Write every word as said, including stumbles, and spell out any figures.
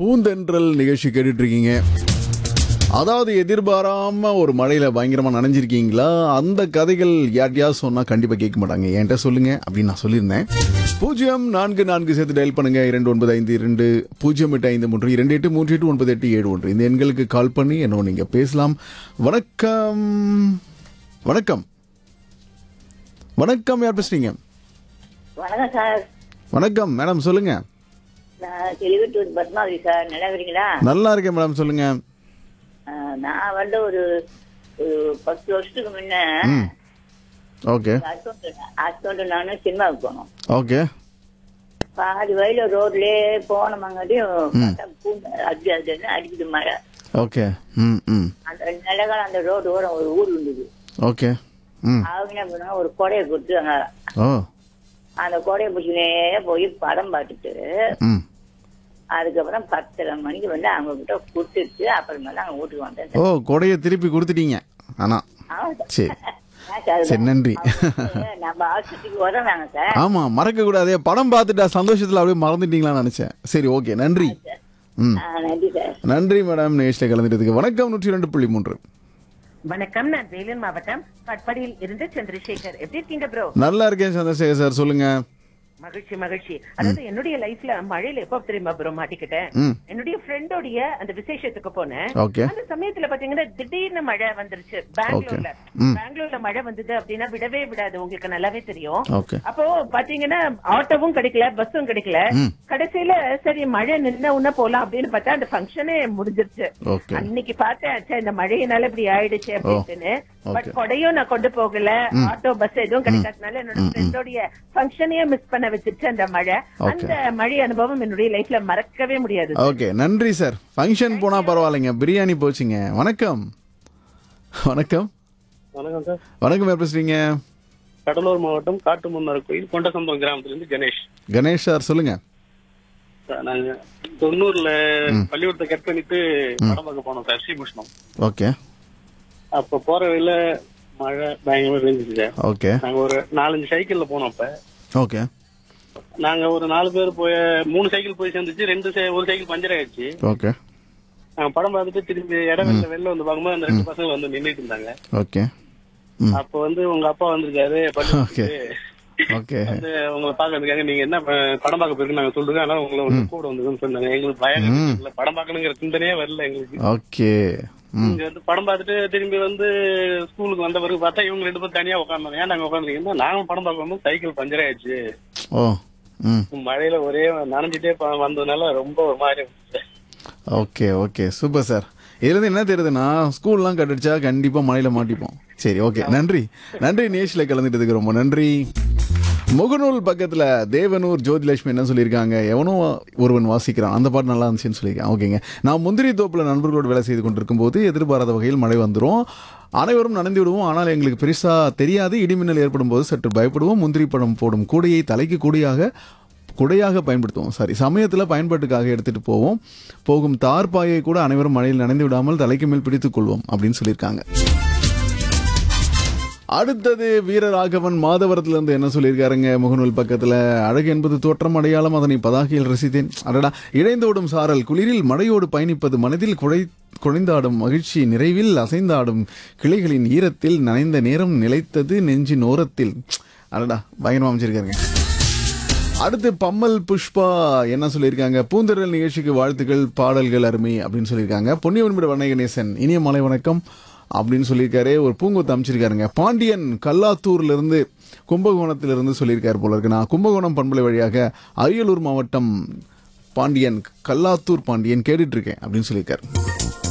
பூந்தென்றல் நிகழ்ச்சி கேட்டுட்டு இருக்கீங்க. அதாவது எதிர்பாராம ஒரு மழையில பயங்கரமா நனைஞ்சிருக்கீங்களா? அந்த கதைகள் யார்ட்டையாவது சொன்னா கண்டிப்பா கேட்க மாட்டாங்க. என்கிட்ட சொல்லுங்க அப்படின்னு நான் சொல்லியிருந்தேன். பூஜ்ஜியம் நான்கு நான்கு சேர்த்து டயல் பண்ணுங்க. இரண்டு ஒன்பது ஐந்து இரண்டு பூஜ்ஜியம் எட்டு ஐந்து மூன்று இரண்டு எட்டு மூன்று எட்டு ஒன்பது எட்டு ஏழு ஒன்று இந்த எண்களுக்கு கால் பண்ணி என்னோட நீங்க பேசலாம். வணக்கம் வணக்கம் வணக்கம். யார் பேசுறீங்க? வணக்கம் சார். வணக்கம் மேடம், சொல்லுங்க. நான் தெளிவட்டூர் பத்மாவதி சார். நல்லா இருக்கீங்களா? நல்லா இருக்கேன் மேடம், சொல்லுங்க. நான் வந்து ஒரு ஒரு பத்து வருஷத்துக்கு முன்ன ம் ஓகே ஹஸ்பண்ட் நானும் சினிமாவுக்கு போனோம். ஓகே பாதி வயல ரோட்லயே போனவங்காட்டியும் அது அதுன்னு அடிக்குது மழை. ஓகே ம் ம் அந்த நிலகால அந்த ரோடு ஓரம் ஒரு ஊர் இருந்தது. ஓகே ம் அவங்க என்ன பண்ணாங்க, ஒரு கொடையை கொடுத்துருவாங்க. ஓ அந்த கொடையை பிடிச்சினே போய் படம் பார்த்துட்டு ம் அதுக்கப்புறம் பத்தரை மணிக்கு வந்து அவங்க கிட்ட கொடுத்துட்டு அப்புறமேல அவங்க வீட்டுக்கு வந்தேன். ஓ கொடையை திருப்பி கொடுத்துட்டீங்க. ஆனா சரி சரி, நன்றி. நம்ம ஆஸ்பத்திரிக்கு உதவாங்க சார். ஆமா, மறக்க கூடாதே. படம் பார்த்துட்டா சந்தோஷத்துல அப்படியே மறந்துட்டீங்களான்னு நினைச்சேன். சரி, ஓகே, நன்றி. ம் நன்றி சார். நன்றி மேடம், நிகழ்ச்சியில் கலந்துட்டதுக்கு. வணக்கம். நூற்றி ரெண்டு புள்ளி மூன்று. வணக்கம், நான் வேலூர் மாவட்டம் கட்படியில் இருந்து சந்திரசேகர். எப்படி இருக்கீங்க ப்ரோ? நல்லா இருக்கேன் சந்திரசேகர் சார், சொல்லுங்க. மகிழ்ச்சி மகிழ்ச்சி. அதாவது என்னுடைய லைஃப்ல மழையில எப்ப தெரியுமா ப்ரோ மாட்டிக்கிட்டேன். என்னுடைய ஃப்ரெண்டோடைய அந்த விசேஷத்துக்கு போனேன். அந்த சமயத்துல பாத்தீங்கன்னா திடீர்னு மழை வந்துருச்சு பெங்களூர்ல. பெங்களூர்ல மழை வந்தது அப்படின்னா விடவே விடாது, உங்களுக்கு நல்லாவே தெரியும். அப்போ பாத்தீங்கன்னா ஆட்டோவும் கிடைக்கல, பஸ்ஸும் கிடைக்கல. கடைசியில சரி மழை நின்ன உடனே போலாம் அப்படின்னு பார்த்தா அந்த ஃபங்க்ஷனே முடிஞ்சிருச்சு. அன்னைக்கு பார்த்தேன் இந்த மழையினால இப்படி ஆயிடுச்சு அப்படின்னு. பட் கொடையும் நான் கொண்டு போகல, ஆட்டோ பஸ் எதுவும் கிடைக்காதனால என்னோட ஃப்ரெண்டோடைய ஃபங்க்ஷனையே மிஸ் பண்ண வச்சிருச்சு அந்த மழை. அந்த மழை அனுபவம் என்னுடைய லைஃப்ல மறக்கவே முடியாது. ஓகே, நன்றி சார். ஃபங்க்ஷன் போனா பரவாயில்லைங்க, பிரியாணி போச்சுங்க. வணக்கம் வணக்கம் வணக்கம் சார். வணக்கம். யார் பேசுறீங்க? கடலூர் மாவட்டம் காட்டுமன்னார் கோயில் கொண்டசம்பம் கிராமத்துல இருந்து கணேஷ். கணேஷ் சார், சொல்லுங்க. நாங்க தொண்ணூறுல பள்ளிக்கூடத்தை கட் பண்ணிட்டு படம் பார்க்க போனோம் சார், ஸ்ரீமுஷ்ணம். ஓகே. அப்ப போற வழியில மழை பயங்கரமா பெஞ்சிச்சு சார். ஓகே. நாங்க ஒரு நாலஞ்சு சைக்கிள்ல போனோம். அப்ப ஓகே நாங்க ஒரு நாலு பேர் போய் மூணு சைக்கிள் போய் சேர்ந்துச்சு, ரெண்டு ஒரு சைக்கிள் பஞ்சர் ஆயிடுச்சு. ஓகே. நாங்க படம் பார்த்துட்டு திரும்பி இடம் வெளில வெளில வந்து பார்க்கும்போது அந்த ரெண்டு பசங்க வந்து நின்றுட்டு இருந்தாங்க. ஓகே. அப்ப வந்து உங்க அப்பா வந்திருக்காரு பள்ளிக்கூடத்துக்கு. ஓகே. வந்து உங்களை பாக்க வந்திருக்காங்க, நீங்க என்ன படம் பார்க்க போயிருக்கு நாங்க சொல்றோம், அதனால உங்களை வந்து கூட வந்ததுன்னு சொன்னாங்க. எங்களுக்கு பயம், படம் பார்க்கணுங்கிற சிந்தனையே வரல எங்களுக்கு. ஓகே. இங்க வந்து படம் பார்த்துட்டு திரும்பி வந்து ஸ்கூலுக்கு வந்த பிறகு பார்த்தா இவங்க ரெண்டு பேரும் தனியா உட்காந்தாங்க. ஏன் நாங்க உட்காந்துருக்கீங்கன்னா நாங்களும் படம் பார்க்கும்போது சைக்கிள் பஞ்சர் ஆயிடுச்சு. ஓ மழையில ஒரே நனைஞ்சிட்டே வந்ததுனால ரொம்ப ஒரு மாதிரி. Okay okay, super sir. இதுல இருந்து என்ன தெரியுதுன்னா, ஸ்கூல்லாம் கட்டிடுச்சா கண்டிப்பா மழையில மாட்டிப்போம். சரி, ஓகே, நன்றி நன்றி. நேஷில கலந்துட்டதுக்கு ரொம்ப நன்றி. முகநூல் பக்கத்துல தேவனூர் ஜோதிலட்சுமி என்ன சொல்லியிருக்காங்க, எவனோ ஒருவன் வாசிக்கிறான், அந்த பாட்டு நல்லா இருந்துச்சுன்னு சொல்லியிருக்காங்க. ஓகேங்க. நான் முந்திரி தோப்புல நண்பர்களோடு வேலை செய்து கொண்டிருக்கும் போது எதிர்பாராத வகையில் மழை வந்துடும், அனைவரும் நனைந்து விடுவோம். ஆனால் எங்களுக்கு பெருசா தெரியாது. இடிமின்னல் ஏற்படும் போது சற்று பயப்படுவோம். முந்திரி பழம் போடும் கூடையை தலைக்கு கூடையாக குடையாக பயன்படுத்துவோம். சாரி, சமயத்தில் பயன்பாட்டுக்காக எடுத்துட்டு போவோம். போகும் தார்பாயை கூட அனைவரும் மழையில் நனைந்து விடாமல் தலைக்கு மேல் பிடித்துக் கொள்வோம் அப்படின்னு சொல்லியிருக்காங்க. அடுத்தது வீரராகவன் மாதவரத்திலிருந்து என்ன சொல்லியிருக்காருங்க முகநூல் பக்கத்தில், அழகு என்பது தோற்றம், அடையாளம், அதனை பதாகையில் ரசித்தேன். அடடா, இழைந்தோடும் சாரல் குளிரில் மழையோடு பயணிப்பது, மனதில் குழை குழைந்தாடும் மகிழ்ச்சி, நிறைவில் அசைந்தாடும் கிளைகளின் ஈரத்தில், நனைந்த நேரம் நிலைத்தது நெஞ்சின் ஓரத்தில். அடடா, பயங்கரமா அமைச்சிருக்காருங்க. அடுத்து பம்மல் புஷ்பா என்ன சொல்லியிருக்காங்க, பூந்தென்றல் நிகழ்ச்சிக்கு வாழ்த்துக்கள், பாடல்கள் அருமை அப்படின்னு சொல்லியிருக்காங்க. பொன்னியவன்பட வண்ணகணேசன் இனிய மாலை வணக்கம் அப்படின்னு சொல்லியிருக்காரு. ஒரு பூங்கொத்து அமைச்சிருக்காருங்க. பாண்டியன் கல்லாத்தூர்ல இருந்து கும்பகோணத்திலிருந்து சொல்லியிருக்காரு போல இருக்கு. நான் கும்பகோணம் பண்பலை வழியாக அரியலூர் மாவட்டம் பாண்டியன் கல்லாத்தூர் பாண்டியன் கேட்டுட்டு இருக்கேன் அப்படின்னு சொல்லியிருக்காரு.